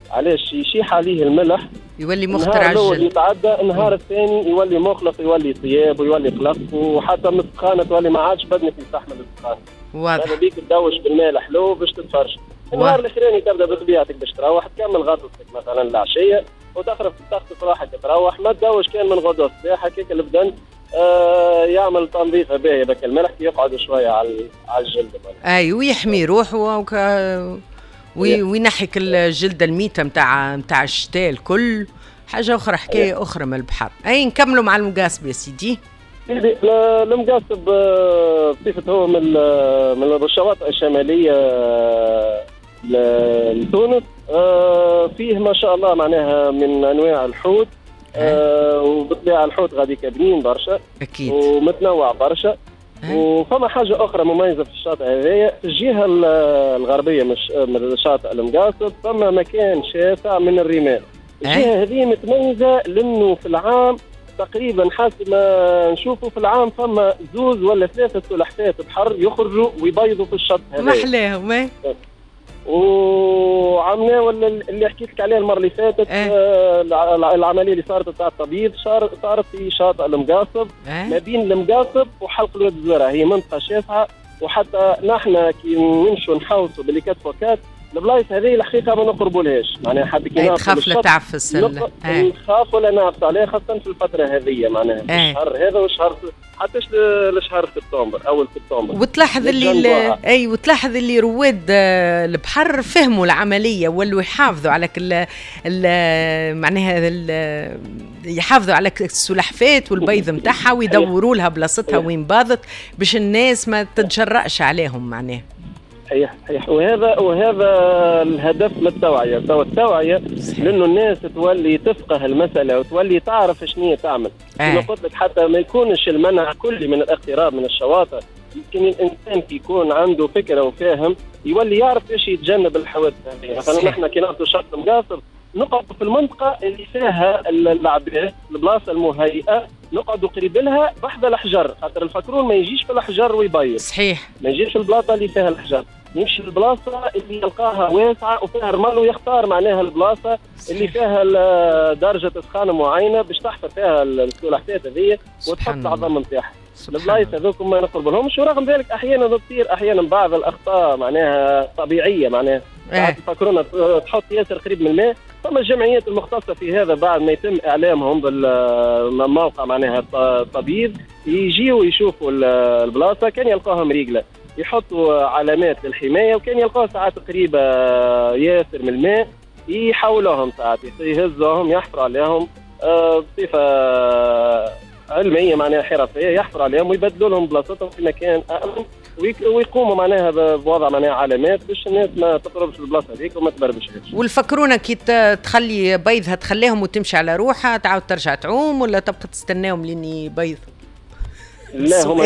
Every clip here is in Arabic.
علاش يشيح عليه الملح يولي مخترع النهار الأول الجلد. يتعدى، النهار الثاني يولي مخلق، يولي طياب ويولي قلق، وحتى من السخانه تولي ما عادش بدنك يستحمل السخانه. واضح. هذا بيك تدوش بالماء الحلو باش تتفرج. النهار الاخراني تبدا بطبيعتك باش تروح تكمل غطستك مثلا العشيه وتخرج تخطف روحك تروح، ما تدوش كان من غدوه الصباح هكاك البدن يعمل تنظيفه باهيه بك الملح يقعد شويه على الجلد. اي ويحمي روحه وينحك الجلده الميته نتاع الشتاء الكل. حاجه اخرى حكايه اخرى من البحر. اي نكملوا مع المقاسب يا سيدي. المقاسب بصفته هو من الشواطئ الشماليه لتونس، فيه ما شاء الله معناها من انواع الحوت، وبالطبيعه الحوت غادي كابنين برشا اكيد ومتنوع برشا. وفما حاجه اخرى مميزه في الشاطئ هذايا، في الجهه الغربيه من شاطئ المقاصد فما مكان شاسع من الرمال. الجهه هذه متميزه لانه في العام تقريبا حسب ما نشوفوا في العام فما 2 ولا 3 سلحفات بحر يخرجوا ويبيضوا في الشط هذا. محلاهم. وعملنا اللي حكيت لك عليه المره اللي فاتت، العمليه اللي صارت تاع التبييض صارت في شاطئ المقاصب، ما بين المقاصب وحلق الواد الزهره. هي منطقه شاسعه، وحتى نحن كي نمشوا نحوسوا باللي كتفوكات البلايص هذه الحقيقه ما نقربوا لهاش، معناها حتى كي تخاف لا تعفس نخاف ولا نعفس عليها، خاصه في الفتره هذه معناها الشهر هذا والشهر حتى لشهر سبتمبر اول سبتمبر. وتلاحظ اللي رواد البحر فهموا العمليه ولوا يحافظوا على معناها يحافظوا على السلحفات والبيض نتاعها ويدوروا لها بلاصتها وين باضت باش الناس ما تتجرأش عليهم معناها. صحيح. وهذا الهدف من التوعيه. التوعيه لانه الناس تولي تفقه المساله وتولي تعرف شنو تعمل. كما قلت لك حتى ما يكونش المنع كلي من الاقتراب من الشواطئ، يمكن الانسان كي يكون عنده فكره وفاهم يولي يعرف ايش يتجنب الحوادث هذه. مثلا نحن كي ناخذوا شط المقاصد نقعد في المنطقه اللي فيها العباد، البلاصه المهيئه، نقعدوا قريب لها بحذا الحجر، خاطر الفكرون ما يجيش في الحجر ويبيض. صحيح. ما يجيش البلاصه اللي فيها الحجر، يمشي البلاصه اللي يلقاها واسعه وفيها رمل ويختار معناها البلاصه اللي فيها درجه سخانه معينه باش تحفر فيها السلحفات هذه وتحط العظم نتاعها. البلايص هذوكم ما نقرب لهمش، ورغم ذلك احيانا تصير احيانا بعض الاخطاء معناها طبيعيه، معناها تفكرونا تحط ياسر قريب من الماء. ثم الجمعيات المختصه في هذا بعد ما يتم اعلامهم بالموقع معناها التبييض يجيوا يشوفوا البلاصه، كان يلقاها مريقله يحطوا علامات للحمايه، وكان يلقاها ساعات قريبه ياسر من الماء يحولوهم، ساعات يهزوهم يحفروا عليهم بصفه علميه معناها حرفيه، يحفروا عليهم ويبدلوا لهم بلاصتهم في مكان امن، ويقوموا معناها بوضع معناها علامات باش الناس ما تقربش البلاصه هذيك وما تبربشهاش. والفكرونه كي تخلي بيضها تخليهم وتمشي على روحها تعاود ترجع تعوم ولا تبقى تستناهم لين يبيضوا؟ لا هم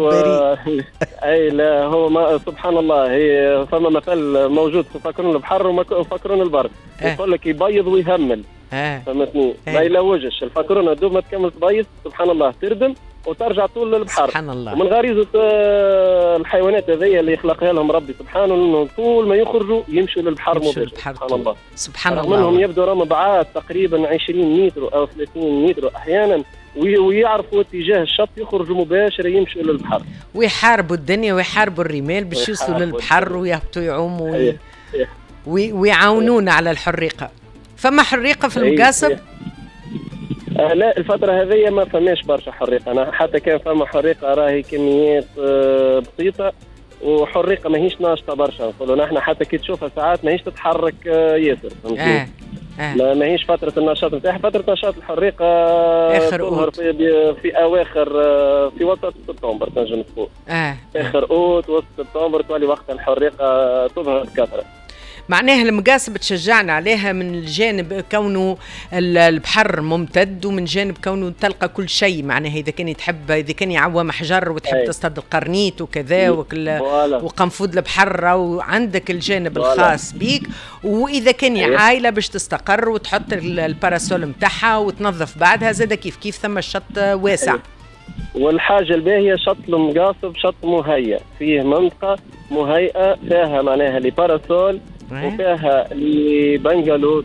اي لا هو ما سبحان الله، هي فما مثل موجود في فكرون البحر وفكرون البر، يقول لك يبيض ويهمل. فهمتني؟ ما يلوجش الفكرونه دوب ما تكمل تبيض سبحان الله تردم وترجع طول للبحر. سبحان الله. ومن غريزه الحيوانات هذه اللي يخلقها لهم ربي سبحانه انه طول ما يخرجوا يمشوا للبحر مباشر. سبحان الله. سبحان الله. منهم يبدو رغم بعاد تقريبا 20 متر او 30 متر احيانا، ويعرفوا اتجاه الشط يخرجوا مباشرة يمشوا للبحر ويحاربوا الدنيا ويحاربوا الرمال باش يوصلوا للبحر ويهبطوا يعوموا ويعاونونا على الحريقة. فما حريقة في المقاصب؟ لا الفترة هذه ما فماش برشا حريقة. أنا حتى كان فما حريقة راهي كميات بسيطة، وحريقة ماهيش ناشطة برشا نقولوا نحن، حتى كي تشوفها ساعات ماهيش تتحرك ياسر. ما هيش فترة النشاط نتاعها. فترة نشاط الحريقة تظهر في أواخر في وسط سبتمبر تنجم تقول. آخر أوت وسط سبتمبر تولي وقت الحريقة تظهر بكثرة. معناها المقاسب تشجعنا عليها من الجانب كونه البحر ممتد، ومن جانب كونه تلقى كل شيء. معناها إذا كان تحب، إذا كان يعوى محجر وتحب تصطاد القرنيت وكذا وقنفود البحر، وعندك الجانب الخاص بيك. وإذا كان عائلة باش تستقر وتحط الباراسول متاعها وتنظف بعدها، زاد كيف ثم الشط واسع. والحاجة الباهية شط المقاصب شط مهيئ، فيه منطقة مهيئة فيها معناها لي باراسول وفيها لي بنجلو